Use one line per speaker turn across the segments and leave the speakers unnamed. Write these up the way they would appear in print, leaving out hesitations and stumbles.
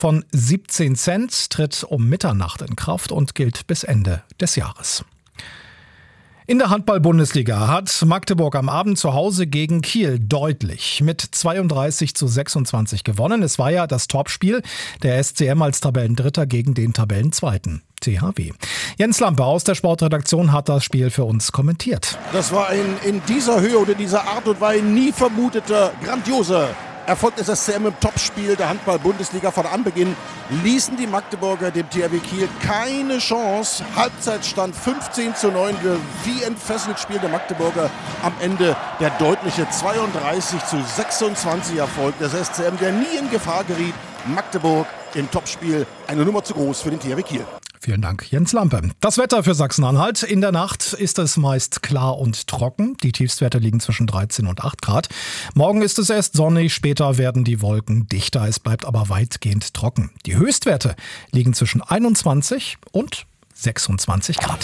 von 17 Cent tritt um Mitternacht in Kraft und gilt bis Ende des Jahres. In der Handball-Bundesliga hat Magdeburg am Abend zu Hause gegen Kiel deutlich mit 32:26 gewonnen. Es war ja das Topspiel der SCM als Tabellendritter gegen den Tabellenzweiten THW. Jens Lampe aus der Sportredaktion hat das Spiel für uns kommentiert.
Das war in dieser Höhe oder dieser Art und Weise nie vermuteter, grandioser Erfolg des SCM im Topspiel der Handball-Bundesliga. Von Anbeginn ließen die Magdeburger dem THW Kiel keine Chance. Halbzeitstand 15:9. Wie entfesselt Spiel der Magdeburger. Am Ende der deutliche 32:26 Erfolg des SCM, der nie in Gefahr geriet. Magdeburg im Topspiel eine Nummer zu groß für den THW Kiel.
Vielen Dank, Jens Lampe. Das Wetter für Sachsen-Anhalt. In der Nacht ist es meist klar und trocken. Die Tiefstwerte liegen zwischen 13 und 8 Grad. Morgen ist es erst sonnig, später werden die Wolken dichter. Es bleibt aber weitgehend trocken. Die Höchstwerte liegen zwischen 21 und 26 Grad.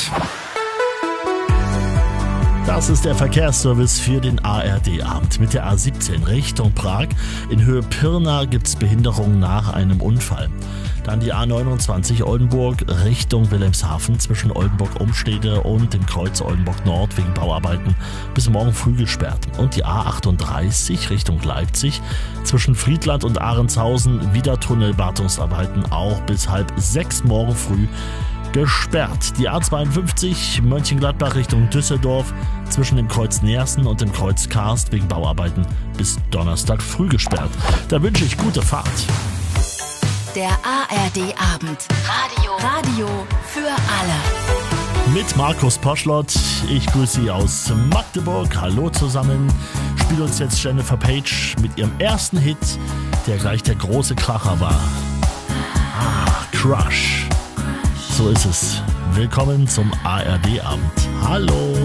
Das ist der Verkehrsservice für den ARD-Abend. Mit der A17 Richtung Prag. In Höhe Pirna gibt es Behinderungen nach einem Unfall. Dann die A29 Oldenburg Richtung Wilhelmshaven zwischen Oldenburg-Umstede und dem Kreuz Oldenburg-Nord wegen Bauarbeiten bis morgen früh gesperrt. Und die A38 Richtung Leipzig zwischen Friedland und Ahrenshausen wieder Tunnelwartungsarbeiten auch bis 5:30 morgen früh gesperrt. Die A52 Mönchengladbach Richtung Düsseldorf zwischen dem Kreuz Neersen und dem Kreuz Karst wegen Bauarbeiten bis Donnerstag früh gesperrt. Da wünsche ich gute Fahrt.
Der ARD-Abend. Radio für alle.
Mit Markus Poschlott. Ich grüße Sie aus Magdeburg. Hallo zusammen. Spielt uns jetzt Jennifer Page mit ihrem ersten Hit, der gleich der große Kracher war. Crush. So ist es. Willkommen zum ARD-Abend. Hallo.